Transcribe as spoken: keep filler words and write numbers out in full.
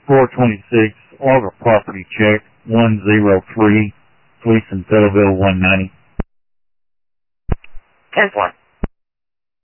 four twenty-six, Auger property check, one zero three, Police in Federville, one ninety. ten four.